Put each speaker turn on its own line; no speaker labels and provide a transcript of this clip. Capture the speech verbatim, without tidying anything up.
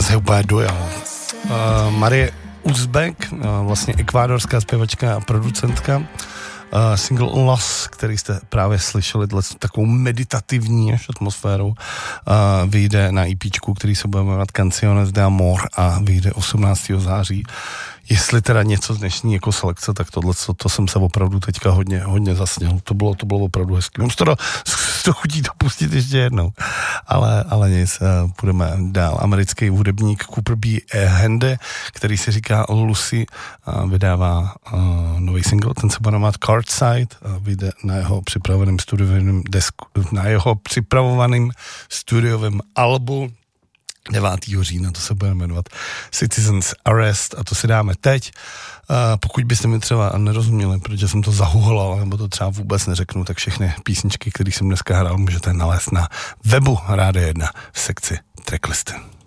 se úplně dojal. Uh, Marie Uzbek, uh, vlastně ekvádorská zpěvačka a producentka, uh, single Loss, který jste právě slyšeli, takovou meditativní až atmosférou, uh, vyjde na EPčku, který se bude jmenovat Canciones de Amor a vyjde osmnáctého září. Jestli teda něco z dnešní jako selekce, tak tohle, to, to jsem se opravdu teďka hodně, hodně zasněl. To bylo, to bylo opravdu hezký. Mám to, to chutí to pustit ještě jednou. Ale, ale nic, půjdeme dál. Americký hudebník Cooper B. Hende, který se říká Lucy, vydává uh, nový single, ten se bude jmenovat Cardside, vyjde na jeho připraveném studiovém desku, na jeho připravovaném studiovém albu devátého října, to se bude jmenovat Citizens Arrest a to si dáme teď. Uh, pokud byste mi třeba nerozuměli, protože jsem to zahuhlal, nebo to třeba vůbec neřeknu, tak všechny písničky, které jsem dneska hrál, můžete nalézt na webu Rádia jedna v sekci Tracklisty.